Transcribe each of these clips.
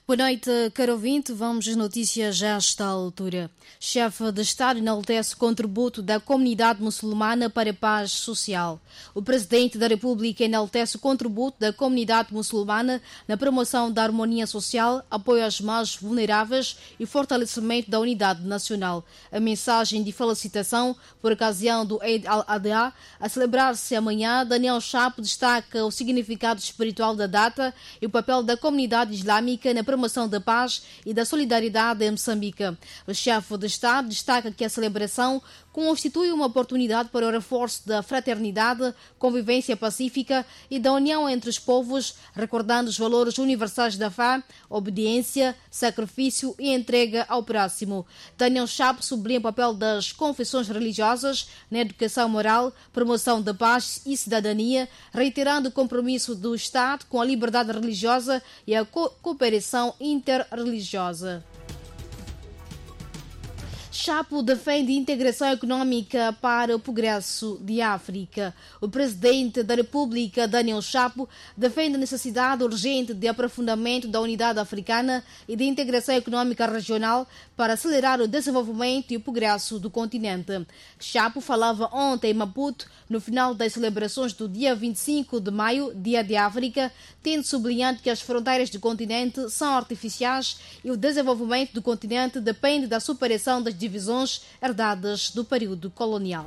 Boa noite, caro ouvinte. Vamos às notícias já a esta altura. Chefe de Estado enaltece o contributo da comunidade muçulmana para a paz social. O Presidente da República enaltece o contributo da comunidade muçulmana na promoção da harmonia social, apoio aos mais vulneráveis e fortalecimento da unidade nacional. A mensagem de felicitação por ocasião do Eid al-Adha, a celebrar-se amanhã, Daniel Chapo destaca o significado espiritual da data e o papel da comunidade islâmica na promoção da paz e da solidariedade em Moçambique. O chefe de Estado destaca que a celebração constitui uma oportunidade para o reforço da fraternidade, convivência pacífica e da união entre os povos, recordando os valores universais da fé, obediência, sacrifício e entrega ao próximo. Daniel Chapo sublinha o papel das confissões religiosas na educação moral, promoção da paz e cidadania, reiterando o compromisso do Estado com a liberdade religiosa e a cooperação interreligiosa. Chapo defende integração econômica para o progresso de África. O Presidente da República, Daniel Chapo, defende a necessidade urgente de aprofundamento da unidade africana e de integração econômica regional para acelerar o desenvolvimento e o progresso do continente. Chapo falava ontem em Maputo, no final das celebrações do dia 25 de maio, Dia de África, tendo sublinhado que as fronteiras do continente são artificiais e o desenvolvimento do continente depende da superação das divisões herdadas do período colonial.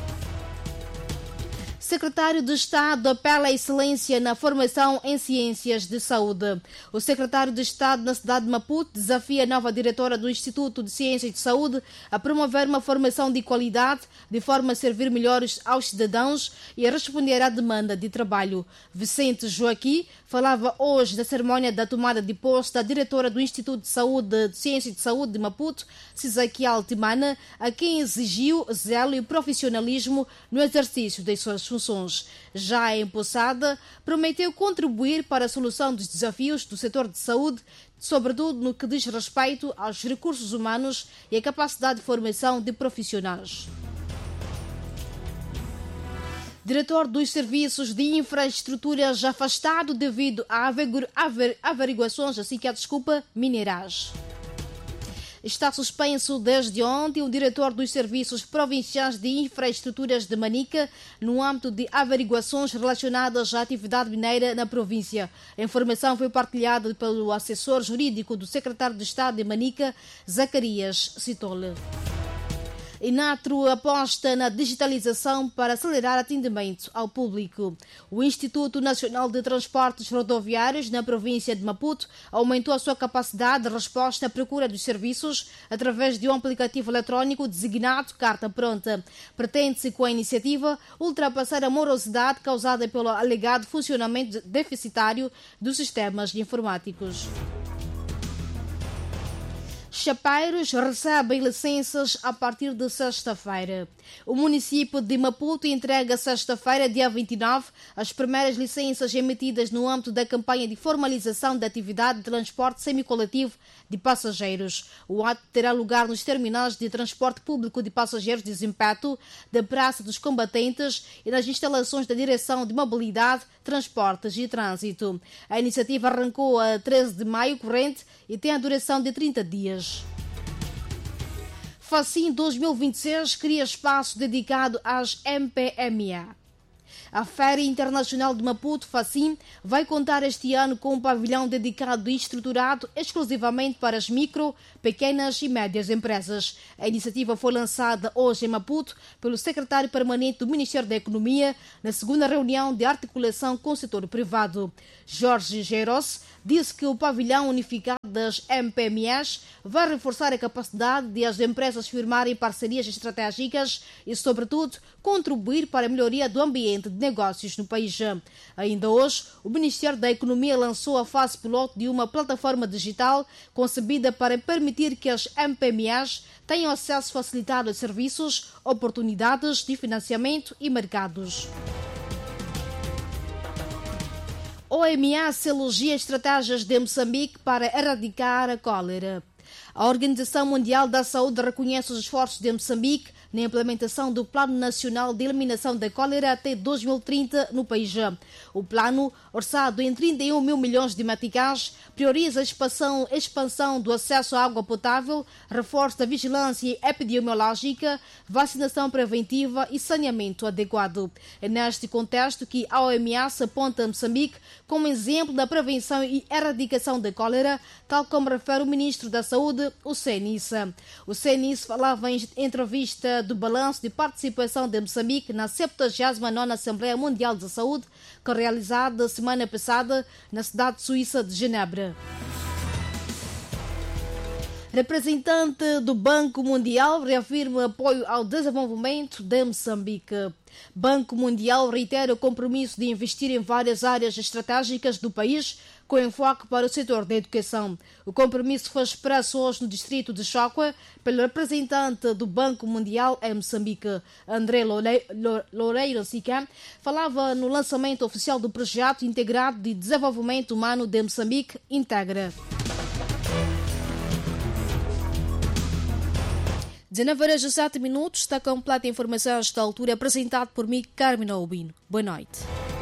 Secretário de Estado apela à excelência na formação em ciências de saúde. O secretário de Estado na cidade de Maputo desafia a nova diretora do Instituto de Ciências de Saúde a promover uma formação de qualidade, de forma a servir melhor aos cidadãos e a responder à demanda de trabalho. Vicente Joaquim falava hoje da cerimónia da tomada de posse da diretora do Instituto de Ciências de Saúde de Maputo, Cisaquial Timana, a quem exigiu zelo e profissionalismo no exercício das suas funções. Já empossada, prometeu contribuir para a solução dos desafios do setor de saúde, sobretudo no que diz respeito aos recursos humanos e a capacidade de formação de profissionais. Diretor dos Serviços de Infraestruturas afastado devido a averiguações, minerais. Está suspenso desde ontem o diretor dos Serviços Provinciais de Infraestruturas de Manica no âmbito de averiguações relacionadas à atividade mineira na província. A informação foi partilhada pelo assessor jurídico do secretário de Estado de Manica, Zacarias Citole. Inatro aposta na digitalização para acelerar atendimento ao público. O Instituto Nacional de Transportes Rodoviários na província de Maputo aumentou a sua capacidade de resposta à procura dos serviços através de um aplicativo eletrónico designado Carta Pronta. Pretende-se, com a iniciativa, ultrapassar a morosidade causada pelo alegado funcionamento deficitário dos sistemas informáticos. Chapeiros recebem licenças a partir de sexta-feira. O município de Maputo entrega sexta-feira, dia 29, as primeiras licenças emitidas no âmbito da campanha de formalização da atividade de transporte semicoletivo de passageiros. O ato terá lugar nos terminais de transporte público de passageiros de Zimpeto, da Praça dos Combatentes e nas instalações da Direção de Mobilidade, Transportes e Trânsito. A iniciativa arrancou a 13 de maio corrente e tem a duração de 30 dias. Facim 2026 cria espaço dedicado às MPMA. A Feira Internacional de Maputo, Facim, vai contar este ano com um pavilhão dedicado e estruturado exclusivamente para as micro, pequenas e médias empresas. A iniciativa foi lançada hoje em Maputo pelo secretário permanente do Ministério da Economia na segunda reunião de articulação com o setor privado. Jorge Geiros disse que o pavilhão unificado das MPMEs vai reforçar a capacidade de as empresas firmarem parcerias estratégicas e, sobretudo, contribuir para a melhoria do ambiente de negócios no país. Ainda hoje, o Ministério da Economia lançou a fase piloto de uma plataforma digital concebida para permitir que as MPMEs tenham acesso facilitado a serviços, oportunidades de financiamento e mercados. OMS elogia estratégias de Moçambique para erradicar a cólera. A Organização Mundial da Saúde reconhece os esforços de Moçambique na implementação do Plano Nacional de Eliminação da Cólera até 2030 no país. O plano, orçado em 31 mil milhões de meticais, prioriza a expansão do acesso à água potável, reforço da vigilância epidemiológica, vacinação preventiva e saneamento adequado. É neste contexto que a OMS aponta Moçambique como exemplo da prevenção e erradicação da cólera, tal como refere o Ministro da Saúde, o CNIS. O CNIS falava em entrevista do balanço de participação de Moçambique na 79ª Assembleia Mundial da Saúde, que é realizada semana passada na cidade suíça de Genebra. Representante do Banco Mundial reafirma apoio ao desenvolvimento de Moçambique. Banco Mundial reitera o compromisso de investir em várias áreas estratégicas do país, com enfoque para o setor da educação. O compromisso foi expresso hoje no distrito de Chocó pelo representante do Banco Mundial em Moçambique, André Loureiro Siquem, falava no lançamento oficial do Projeto Integrado de Desenvolvimento Humano de Moçambique, Integra. 19h07 está completa a informação a esta altura, apresentado por mim, Carmina Albino. Boa noite.